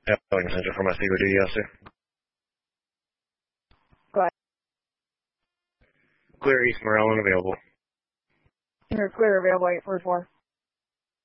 Elling Center for my COD, yes, sir. Go ahead. Clear East Maryland available. You're clear available 844.